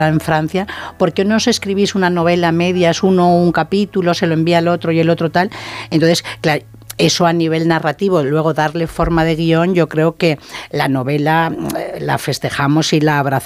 en Francia, ¿por qué no os escribís una novela a medias, uno un capítulo, se lo envía al otro y el otro tal? Entonces, claro, eso a nivel narrativo, luego darle forma de guión, yo creo que la novela la festejamos y la abrazamos